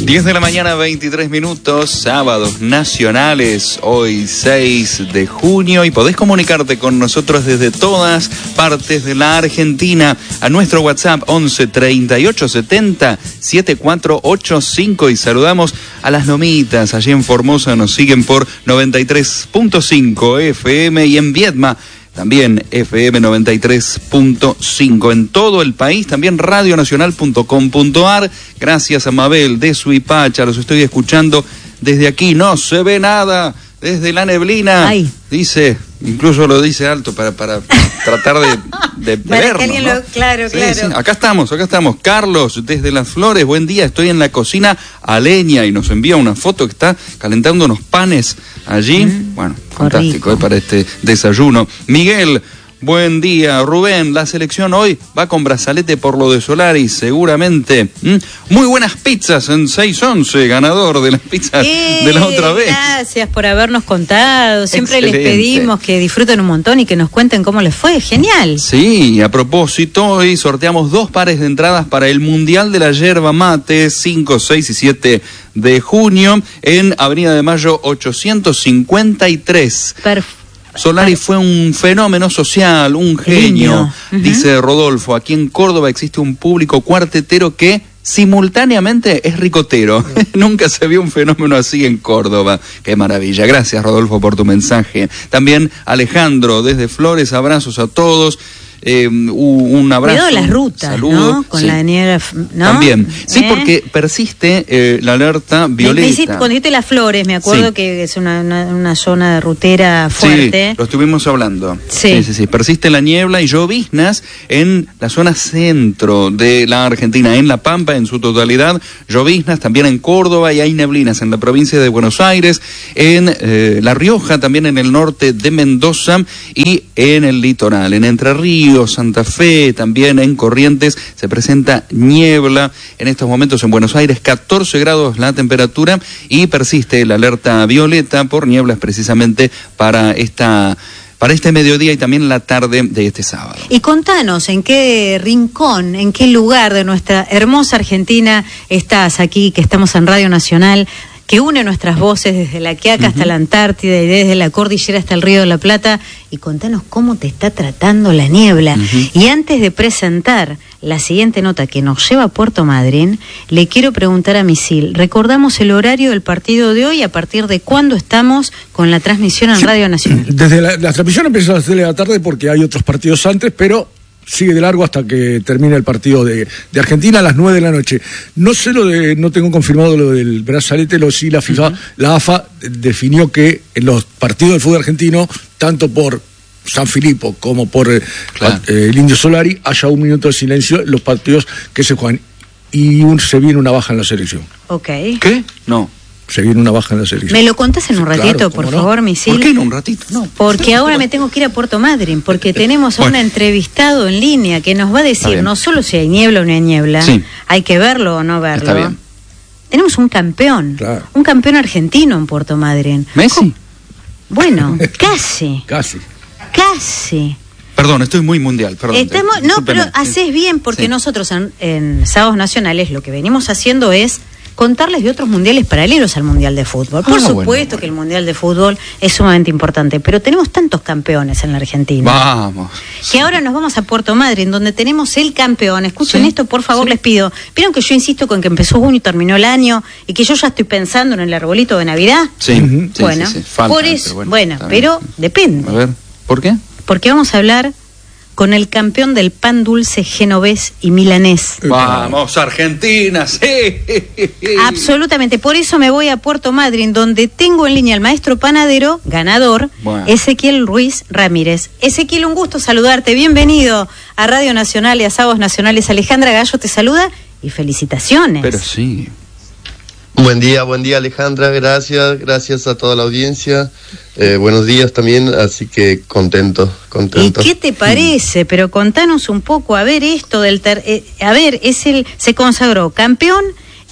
10 de la mañana, 23 minutos, sábados nacionales, hoy 6 de junio, y podés comunicarte con nosotros desde todas partes de la Argentina a nuestro WhatsApp 11 38 70 7485, y saludamos a las Lomitas, allí en Formosa nos siguen por 93.5 FM, y en Viedma también FM 93.5. En todo el país, también radionacional.com.ar. Gracias a Mabel de Suipacha, los estoy escuchando desde aquí. No se ve nada desde la neblina. Ay. Dice, incluso lo dice alto para tratar de para vernos, que ¿no? Claro, sí, claro. Sí. Acá estamos. Carlos, desde Las Flores, buen día. Estoy en la cocina a leña y nos envía una foto que está calentando unos panes allí. Bueno, fantástico para este desayuno. Miguel, buen día. Rubén, la selección hoy va con brazalete por lo de Solari, seguramente. Muy buenas pizzas en 611, ganador de las pizzas de la otra vez. Gracias por habernos contado. Siempre Excelente. Les pedimos que disfruten un montón y que nos cuenten cómo les fue. Genial. Sí, a propósito, hoy sorteamos 2 pares de entradas para el Mundial de la Yerba Mate, 5, 6 y 7 de junio, en Avenida de Mayo 853. Perfecto. Solari fue un fenómeno social, un genio, dice Rodolfo. Aquí en Córdoba existe un público cuartetero que simultáneamente es ricotero. Nunca se vio un fenómeno así en Córdoba. Qué maravilla. Gracias, Rodolfo, por tu mensaje. También Alejandro, desde Flores, abrazos a todos. Un abrazo. Cuidado las rutas, saludo, ¿no? Con sí. la niebla, ¿no? También. Sí, porque persiste la alerta violeta. Cuando dijiste Las Flores, me acuerdo sí. que es una zona de rutera fuerte. Sí, lo estuvimos hablando. Sí. Sí. Persiste la niebla y lloviznas en la zona centro de la Argentina, en La Pampa en su totalidad, lloviznas también en Córdoba, y hay neblinas en la provincia de Buenos Aires, en La Rioja, también en el norte de Mendoza y en el litoral, en Entre Ríos, Santa Fe, también en Corrientes se presenta niebla. En estos momentos en Buenos Aires 14 grados la temperatura, y persiste la alerta violeta por nieblas precisamente para este mediodía y también la tarde de este sábado. Y contanos, ¿en qué rincón, en qué lugar de nuestra hermosa Argentina estás aquí, que estamos en Radio Nacional, que une nuestras voces desde la Quiaca hasta la Antártida y desde la cordillera hasta el Río de la Plata? Y contanos cómo te está tratando la niebla. Y antes de presentar la siguiente nota que nos lleva a Puerto Madryn, le quiero preguntar a Misil, recordamos el horario del partido de hoy, a partir de cuándo estamos con la transmisión en Radio Nacional. Desde la transmisión empieza a las 3 de la tarde porque hay otros partidos antes, pero sigue de largo hasta que termine el partido de Argentina a las 9 de la noche. No tengo confirmado lo del brazalete, sí la FIFA, la AFA definió que en los partidos del fútbol argentino, tanto por San Filipo como por el Indio Solari, haya 1 minuto de silencio en los partidos que se juegan, y se viene una baja en la selección. Ok. ¿Qué? No. Se viene una baja en la selección. ¿Me lo contás en un ratito, claro, por favor, Misil? ¿Por qué en un ratito? No. Porque ahora me tengo que ir a Puerto Madryn, porque tenemos a un entrevistado en línea que nos va a decir no solo si hay niebla o no hay niebla, hay que verlo o no verlo. Está bien. Tenemos un campeón, un campeón argentino en Puerto Madryn. ¿Messi? Bueno, casi. Perdón, estoy muy mundial, perdón. Pero haces bien, porque nosotros en Sábados Nacionales lo que venimos haciendo es contarles de otros mundiales paralelos al Mundial de Fútbol. Por supuesto que el Mundial de Fútbol es sumamente importante, pero tenemos tantos campeones en la Argentina. Vamos. Que ahora nos vamos a Puerto Madryn, donde tenemos el campeón. Escuchen esto, por favor, les pido. ¿Vieron que yo insisto con que empezó junio y terminó el año, y que yo ya estoy pensando en el arbolito de Navidad? Sí. Bueno, Falta, por eso, pero depende. A ver, ¿por qué? Porque vamos a hablar con el campeón del pan dulce genovés y milanés. Vamos, Argentina, sí. Absolutamente, por eso me voy a Puerto Madryn, donde tengo en línea al maestro panadero, ganador, Ezequiel Ruiz Ramírez. Ezequiel, un gusto saludarte, bienvenido a Radio Nacional y a Sábados Nacionales. Alejandra Gallo te saluda y felicitaciones. Pero sí. Buen día Alejandra, gracias a toda la audiencia, buenos días también, así que contento. ¿Y qué te parece? Pero contanos un poco, a ver esto del se consagró campeón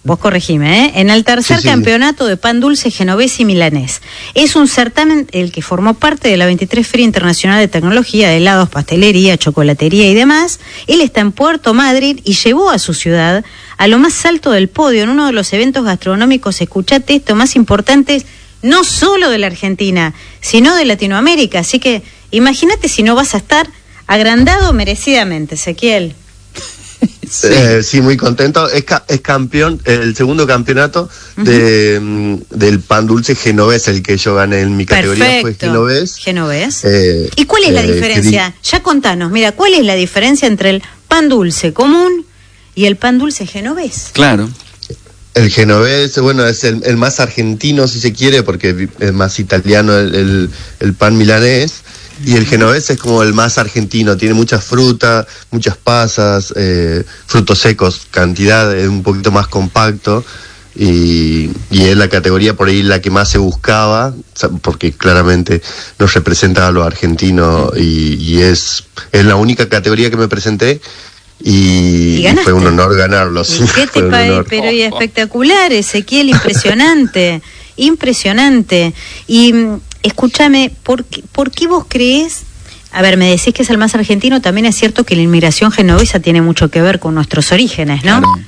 vos corregime, en el tercer campeonato de pan dulce genovés y milanés. Es un certamen el que formó parte de la 23 Feria Internacional de Tecnología de helados, pastelería, chocolatería y demás. Él está en Puerto Madryn y llevó a su ciudad a lo más alto del podio en uno de los eventos gastronómicos, escuchate esto, más importantes, no solo de la Argentina, sino de Latinoamérica. Así que imagínate si no vas a estar agrandado merecidamente, Ezequiel. Sí, muy contento. Es campeón, el segundo campeonato del pan dulce genovés, el que yo gané en mi categoría. Perfecto. Fue genovés. ¿Y cuál es la diferencia? Ya contanos, mira, ¿cuál es la diferencia entre el pan dulce común y el pan dulce genovés? Claro. El genovés, bueno, es el más argentino, si se quiere, porque es más italiano el pan milanés. Y el genovés es como el más argentino, tiene mucha fruta, muchas pasas, frutos secos, cantidad, es un poquito más compacto y es la categoría por ahí la que más se buscaba, porque claramente nos representa a lo argentino y es la única categoría que me presenté. Y fue un honor ganarlo. Sí, ¿qué te parece? Pero y espectacular, Ezequiel, impresionante, impresionante. Y escúchame, ¿por qué vos crees? A ver, me decís que es el más argentino, también es cierto que la inmigración genovesa tiene mucho que ver con nuestros orígenes, ¿no? Claro.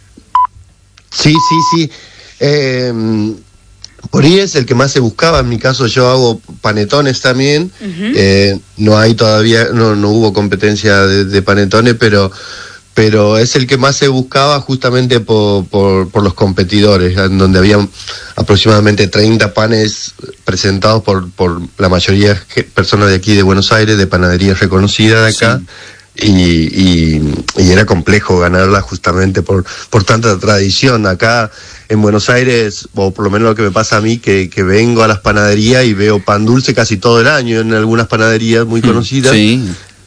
Sí. Por ahí es el que más se buscaba. En mi caso yo hago panetones también. No hay todavía, no hubo competencia de panetones, pero es el que más se buscaba justamente por los competidores, en donde había aproximadamente 30 panes presentados por la mayoría de personas de aquí de Buenos Aires, de panaderías reconocidas de acá. Sí. Y era complejo ganarla justamente por tanta tradición. Acá en Buenos Aires, o por lo menos lo que me pasa a mí, que vengo a las panaderías y veo pan dulce casi todo el año en algunas panaderías muy conocidas. Sí.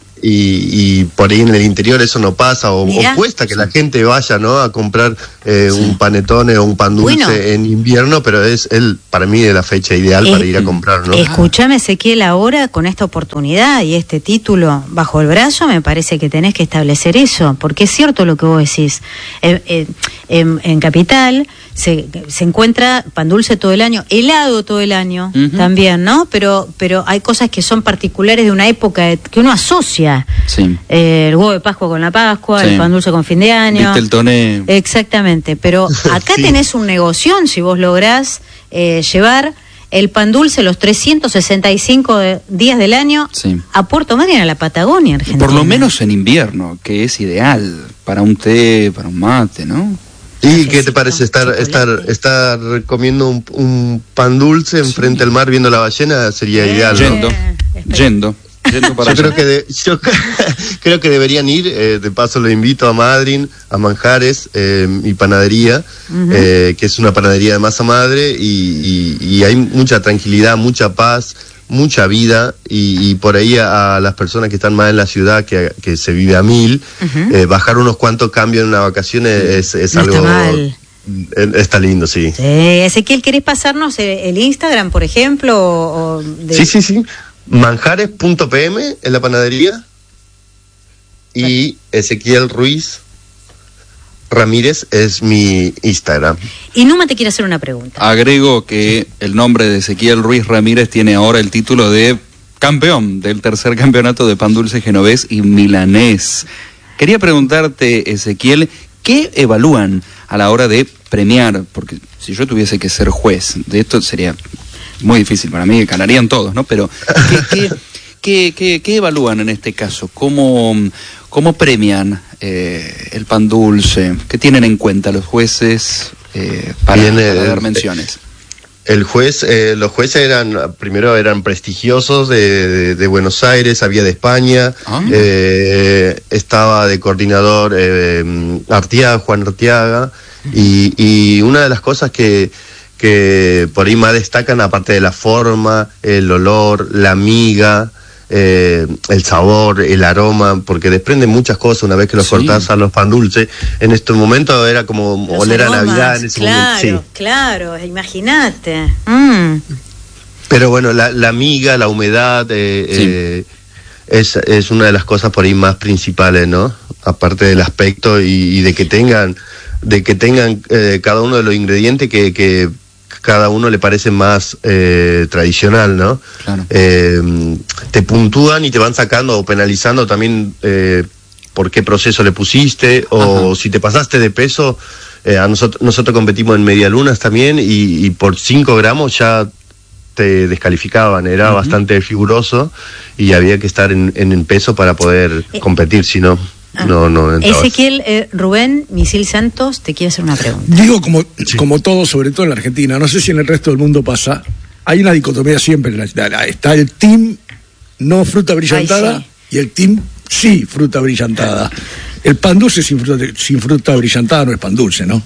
Y por ahí en el interior eso no pasa, o cuesta que la gente vaya, ¿no?, a comprar un panetone o un pan dulce en invierno, pero es para mí es la fecha ideal para ir a comprar, ¿no? Escúchame, Ezequiel, ahora con esta oportunidad y este título bajo el brazo, me parece que tenés que establecer eso, porque es cierto lo que vos decís. En Capital se encuentra pan dulce todo el año, helado todo el año también, ¿no? Pero hay cosas que son particulares de una época que uno asocia. Sí. El huevo de Pascua con la Pascua, el pan dulce con fin de año. ¿Viste el toné? Exactamente, pero acá tenés un negoción si vos lográs llevar el pan dulce los 365 días del año a Puerto Madryn, a la Patagonia Argentina. Por lo menos en invierno, que es ideal para un té, para un mate, ¿no? ¿Y qué te parece estar comiendo un pan dulce enfrente al mar viendo la ballena? Sería ideal, ¿no? Yendo para yo creo que deberían ir, de paso lo invito a Madryn, a Manjares, mi panadería, que es una panadería de masa madre, y hay mucha tranquilidad, mucha paz, mucha vida, y por ahí a las personas que están más en la ciudad, que se vive a 1000, bajar unos cuantos cambios en una vacación es no algo... Está mal. Está lindo, sí. Ezequiel, ¿querés pasarnos el Instagram, por ejemplo? Sí. Manjares.pm en la panadería y Ezequiel Ruiz Ramírez es mi Instagram. Y Numa te quiere hacer una pregunta. Agrego que el nombre de Ezequiel Ruiz Ramírez tiene ahora el título de campeón del tercer campeonato de pan dulce genovés y milanés. Quería preguntarte, Ezequiel, ¿qué evalúan a la hora de premiar? Porque si yo tuviese que ser juez de esto sería muy difícil para mí, ganarían todos, ¿no? Pero ¿qué evalúan en este caso? ¿Cómo premian el pan dulce? ¿Qué tienen en cuenta los jueces para dar menciones? Los jueces eran prestigiosos de Buenos Aires, había de España, estaba de coordinador Juan Artiaga, y una de las cosas que por ahí más destacan, aparte de la forma, el olor, la miga, el sabor, el aroma, porque desprenden muchas cosas una vez que los cortás a los pan dulces. En este momento era como los oler aromas, a Navidad en ese momento. Claro, imagínate. Pero bueno, la miga, la humedad, es una de las cosas por ahí más principales, ¿no? Aparte del aspecto y de que tengan de que tengan cada uno de los ingredientes que cada uno le parece más tradicional, ¿no? Claro. Te puntúan y te van sacando o penalizando también por qué proceso le pusiste, o si te pasaste de peso. Nosotros competimos en medialunas también, y por 5 gramos ya te descalificaban. Era bastante riguroso y había que estar en peso para poder competir, si no... No entrabas. Ezequiel, Rubén Misil Santos te quiere hacer una pregunta. Digo, como todo, sobre todo en la Argentina, no sé si en el resto del mundo pasa, hay una dicotomía siempre. Está el team no fruta brillantada. Sí. Y el team sí fruta brillantada. El pan dulce sin fruta brillantada no es pan dulce, ¿no?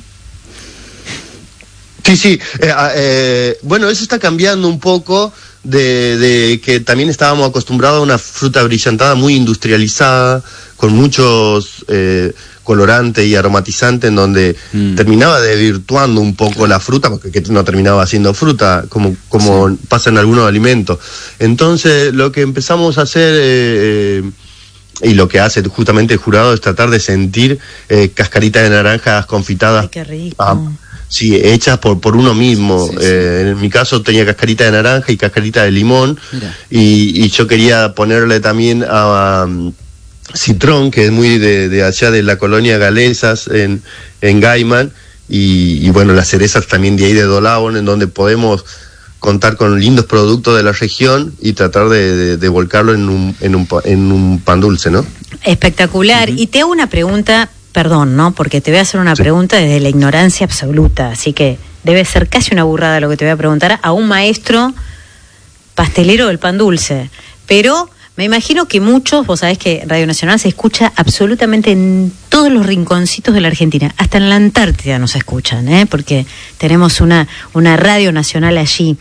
Sí. Bueno, eso está cambiando un poco de que también estábamos acostumbrados a una fruta brillantada muy industrializada, con muchos colorantes y aromatizantes, en donde terminaba desvirtuando un poco la fruta, porque no terminaba siendo fruta, como pasa en algunos alimentos. Entonces, lo que empezamos a hacer... y lo que hace justamente el jurado es tratar de sentir cascaritas de naranjas confitadas. Ay, qué rico. Sí, hechas por uno mismo. Sí. En mi caso tenía cascarita de naranja y cascarita de limón. Y yo quería ponerle también a citrón, que es muy de allá de la colonia Galesas, en Gaiman, y bueno, las cerezas también de ahí de Dolabón, en donde podemos contar con lindos productos de la región y tratar de volcarlo en un pan dulce, ¿no? Espectacular. Y te hago una pregunta, perdón, ¿no? Porque te voy a hacer una pregunta desde la ignorancia absoluta, así que debe ser casi una burrada lo que te voy a preguntar a un maestro pastelero del pan dulce. Pero me imagino que muchos, vos sabés que Radio Nacional se escucha absolutamente en todos los rinconcitos de la Argentina, hasta en la Antártida nos escuchan, porque tenemos una Radio Nacional allí.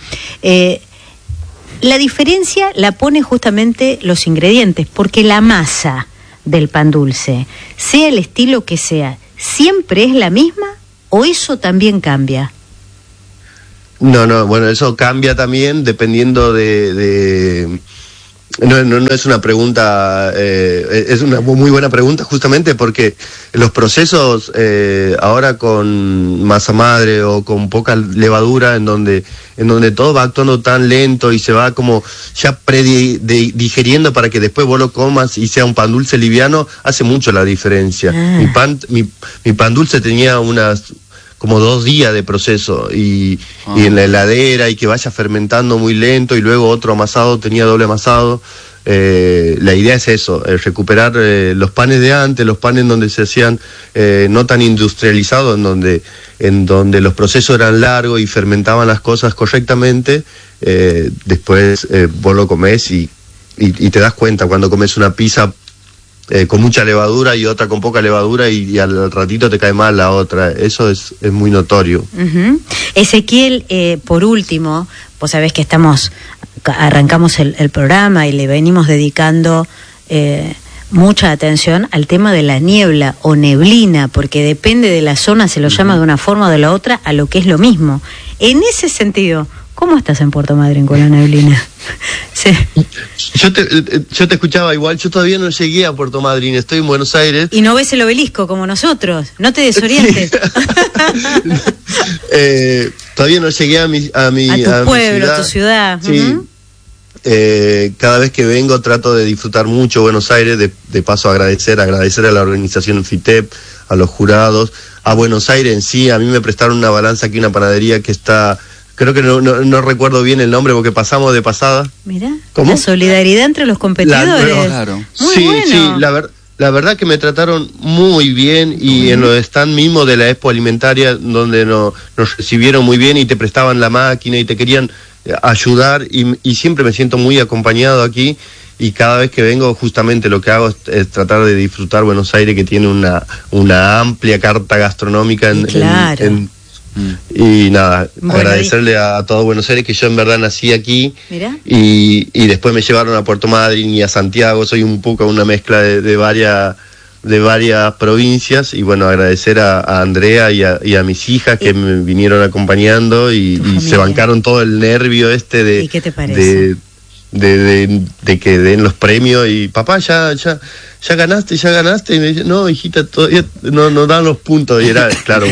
La diferencia la pone justamente los ingredientes, porque la masa del pan dulce, sea el estilo que sea, ¿siempre es la misma o eso también cambia? No, bueno, eso cambia también dependiendo de... No es una pregunta, es una muy buena pregunta, justamente porque los procesos ahora con masa madre o con poca levadura, en donde todo va actuando tan lento y se va como ya digeriendo para que después vos lo comas y sea un pan dulce liviano, hace mucho la diferencia. Mi pan dulce tenía como 2 días de proceso y en la heladera, y que vaya fermentando muy lento, y luego otro amasado, tenía doble amasado. La idea es eso, recuperar los panes de antes, los panes donde se hacían no tan industrializados, en donde los procesos eran largos y fermentaban las cosas correctamente. Después vos lo comés y te das cuenta cuando comes una pizza con mucha levadura y otra con poca levadura, y al ratito te cae mal la otra. Eso es muy notorio. Ezequiel, por último, vos sabés que arrancamos el programa y le venimos dedicando mucha atención al tema de la niebla o neblina, porque depende de la zona, se lo llama de una forma o de la otra, a lo que es lo mismo. En ese sentido, ¿cómo estás en Puerto Madryn con la neblina? Sí. Yo te escuchaba igual, yo todavía no llegué a Puerto Madryn, estoy en Buenos Aires. Y no ves el obelisco como nosotros, no te desorientes. Todavía no llegué a tu pueblo, a tu ciudad. Sí. Cada vez que vengo trato de disfrutar mucho Buenos Aires, de paso agradecer a la organización FITEP, a los jurados, a Buenos Aires en sí. A mí me prestaron una balanza aquí, una panadería que está... Creo que no recuerdo bien el nombre porque pasamos de pasada. Mirá, la solidaridad entre los competidores. Claro. Muy sí, bueno. Sí, la verdad que me trataron muy bien, y en los stand mismos de la Expo Alimentaria, donde nos recibieron muy bien y te prestaban la máquina y te querían ayudar, y siempre me siento muy acompañado aquí, y cada vez que vengo justamente lo que hago es tratar de disfrutar Buenos Aires, que tiene una amplia carta gastronómica y nada, bueno, agradecerle a todo Buenos Aires, que yo en verdad nací aquí. Mirá. Y después me llevaron a Puerto Madryn y a Santiago. Soy un poco una mezcla de varias provincias, y bueno, agradecer a Andrea y a mis hijas que me vinieron acompañando y se bancaron todo el nervio ¿Y qué te parece? de que den los premios y papá ya ganaste, y me dice, no, hijita, todavía no dan los puntos, y era, claro,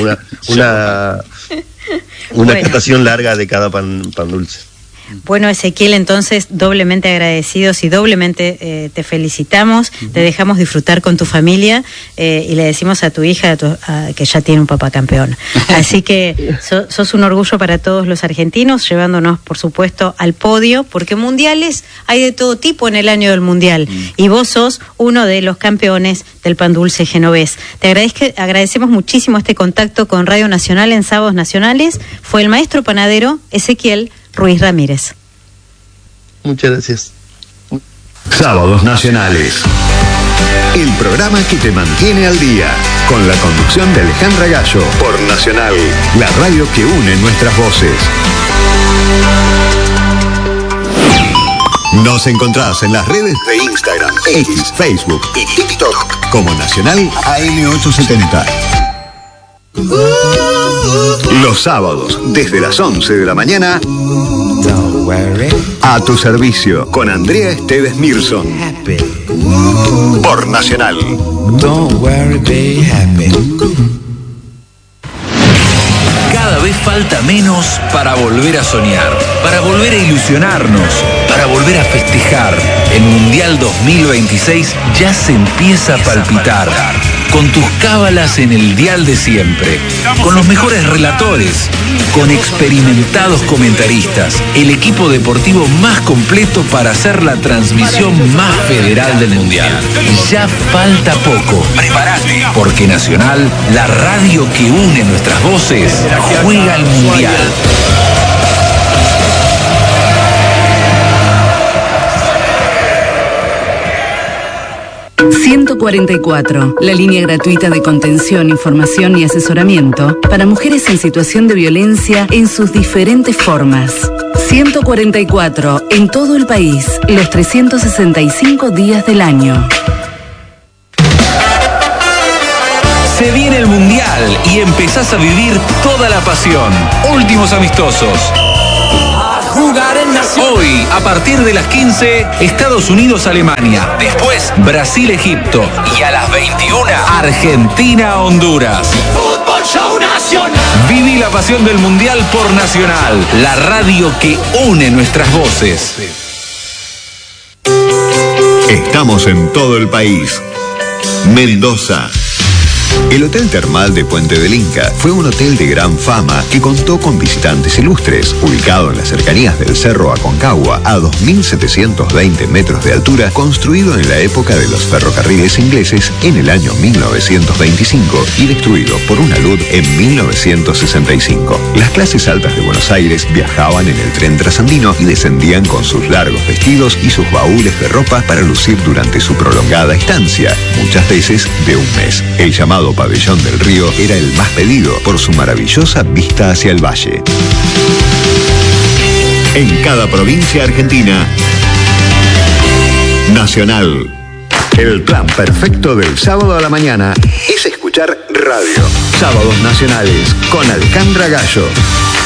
una catación larga de cada pan dulce. Bueno, Ezequiel, entonces doblemente agradecidos y doblemente te felicitamos, te dejamos disfrutar con tu familia y le decimos a tu hija que ya tiene un papá campeón. Así que sos un orgullo para todos los argentinos, llevándonos, por supuesto, al podio, porque mundiales hay de todo tipo en el año del mundial, y vos sos uno de los campeones del pan dulce genovés. Te agradecemos muchísimo este contacto con Radio Nacional en Sábados Nacionales. Fue el maestro panadero Ezequiel Ruiz Ramírez. Muchas gracias. Sábados Nacionales, el programa que te mantiene al día, con la conducción de Alejandra Gallo, por Nacional, la radio que une nuestras voces. Nos encontrás en las redes de Instagram, X, Facebook y TikTok como Nacional AM870. Los sábados, desde las 11 de la mañana, a tu servicio, con Andrea Esteves Mirson, por Nacional. Cada vez falta menos para volver a soñar, para volver a ilusionarnos, para volver a festejar. El Mundial 2026 ya se empieza a palpitar. Con tus cábalas en el dial de siempre, con los mejores relatores, con experimentados comentaristas, el equipo deportivo más completo para hacer la transmisión más federal del Mundial. Ya falta poco. Prepárate, porque Nacional, la radio que une nuestras voces, juega al Mundial. ...144... la línea gratuita de contención, información y asesoramiento... para mujeres en situación de violencia en sus diferentes formas. 144... en todo el país... los 365 días del año. Se viene el Mundial y empezás a vivir toda la pasión. Últimos amistosos. Hoy, a partir de las 15, Estados Unidos-Alemania. Después, Brasil-Egipto. Y a las 21, Argentina-Honduras. Fútbol Show Nacional. Viví la pasión del Mundial por Nacional, la radio que une nuestras voces. Estamos en todo el país. Mendoza. El Hotel Termal de Puente del Inca fue un hotel de gran fama que contó con visitantes ilustres, ubicado en las cercanías del Cerro Aconcagua, a 2.720 metros de altura, construido en la época de los ferrocarriles ingleses en el año 1925 y destruido por una luz en 1965. Las clases altas de Buenos Aires viajaban en el tren trasandino y descendían con sus largos vestidos y sus baúles de ropa para lucir durante su prolongada estancia, muchas veces de un mes. El llamado Pabellón del Río era el más pedido por su maravillosa vista hacia el valle. En cada provincia argentina, Nacional. El plan perfecto del sábado a la mañana es escuchar radio. Sábados Nacionales con Alejandra Gallo.